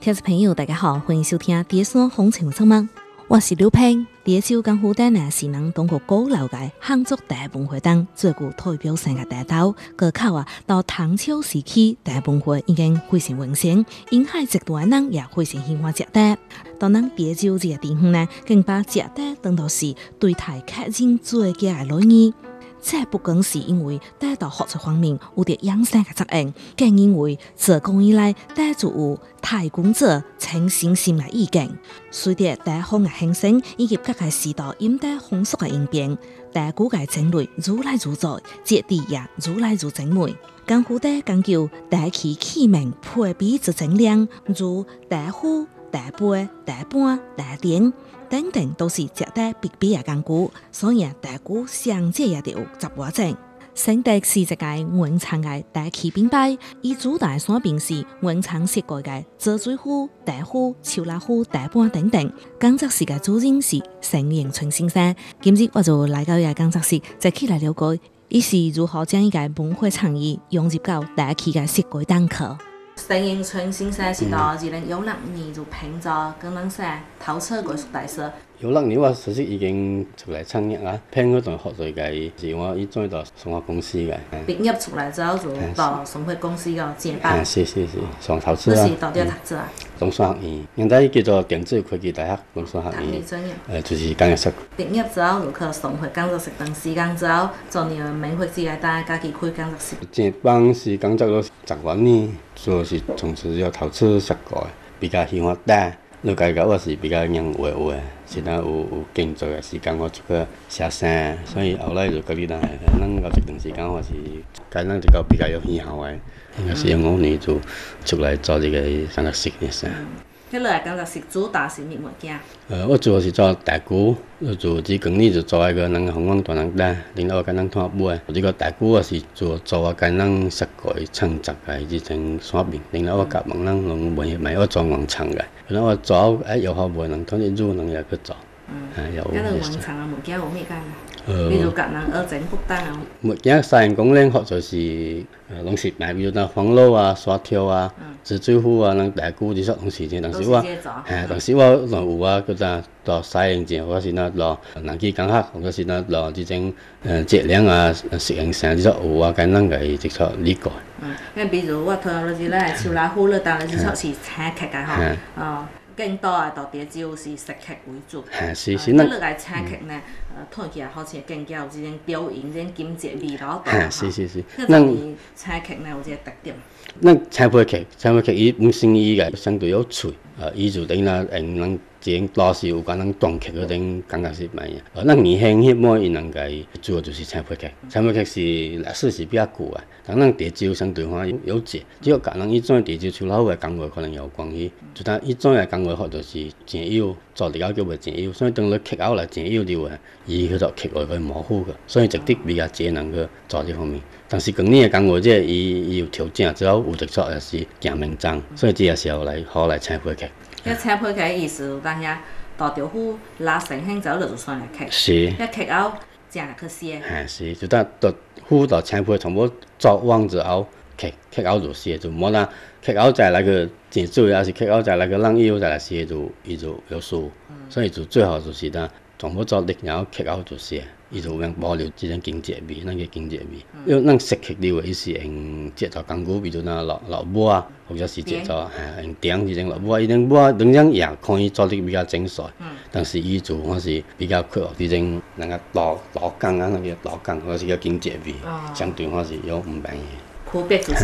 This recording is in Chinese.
听众朋友，大家好，欢迎收听《第一线风情新闻》，我是刘平。第一手江湖灯呢是能通过高楼嘅汉族大文化灯最具代表性嘅大道。过口到唐朝时期，大文化已經非常榮盛，沿海一段人也非常喜歡食茶。到咱別州這個地方呢，更把茶茶當作是對待客人最佳嘅禮儀。這不僅是因為茶道學術方面有着養生嘅作用，更因為自古以來茶就有太公者誠心心嘅意見。隨着茶行嘅興盛以及各個時代飲茶風俗嘅演變，茶具嘅種類愈來愈多，質地也愈來愈精美。江湖茶講究茶器器皿配比之精良，如茶壺、茶杯、茶盤、茶鼎等等，都是值得必備嘅工具，所以茶具上者也得有10多種。承德是一個原創嘅茶器品牌，以主打產品是原創設計嘅熱水壺、茶壺、手拉壺、茶盤等等。工作室嘅主人是陳迎春先生，今日我就來到呢個工作室，一起來了解伊是如何將呢個文化創意融入到茶器嘅設計當中。陳迎春先生是到2016年就評咗跟咱說陶瓷藝術大師。 16年我實際已經出來創業啊，聘嗰段學術嘅是我以前到生活公司嘅。 畢業出來之後就到生活公司個接班。 是，上陶瓷啊。 你是到底讀書啊？ 中山學院，現在叫做電子科技大學中山學院。就是工業室。 畢業之後就去生活工作室當時間之後，做你嘅免費之類，大家己開工作室。 接班是工作咗10多年，主要是從事咗陶瓷設計，比較喜歡茶。你家我是比較認畫畫，是當有工作嘅時間我出去寫生，所以後來就嗰啲咱到一段時間我是間咱就比較有喜好嘅，應該是15年就出來做這個工作室嘅生。 迄落來工作室主打是咩物件？ 我主要是做茶具，就只工藝就做一個咱香港大人茶，然後跟咱拖尾。這個茶具我是做跟咱設計創作嘅這種產品，然後我甲問咱攏賣賣我做原廠嘅，然後我做有好賣人，通常做人也去做。 有。嗰個原廠嘅物件有咩講？比如甲人學整福單啊。 物件3公斤或者是攏是賣，比如咱黃爐啊、沙條啊、紫水壺啊、咱茶具這些東西，當時我有啊，嗰陣做3件，或者是那做人機工學，或者是那做這種質量啊、適應性這些有啊，跟咱個這個理解。 那比如我睇到就是咱手拉壺，你當然這些是請客嘅吼，更多嘅到啲就是食客為主。 是那落來請客呢，睇起來好似更加有這種表演、這種經濟味道大。 是。 那你請客呢有這個特點。 咱請配客伊本身伊個相對有趣，伊就等於咱咱這種老是有關咱當客嗰種感覺是乜嘢？咱年輕迄麼伊能個主要就是請配客，請配客是歷史是比較久啊。但咱地州相對話有節，只要甲咱以前地州出老嘅工藝可能有關係，就但以前嘅工藝學就是真有，做啲叫袂真有，所以當你客後來真有啲話，伊去做客外佢模糊嘅，所以直接比較節能去做這方面。但是今年嘅工藝即伊有調整，只要有特色也是行名章，所以這也是好來請配客。 一請配客嘅意思，當下到條戶拉成興走就算嚟客。 是。 一客後正嚟去寫。 是，就但到戶到請配全部做完之後，客後就寫，就冇啦。客後再來個剪水，還是客後再來個讓油再來寫，伊就有數。所以就最好就是咱全部做力，然後客後就寫。伊就用保留這種經濟味，咱個經濟味。因為咱食客料伊是用製造工具，比如那老母啊，或者是製造用鼎這種老母啊，伊種母啊，當然也可以做得比較精細。但是伊做我是比較缺乏這種那個老鋼啊，那個老鋼或者是個經濟味，相對我是有唔便宜。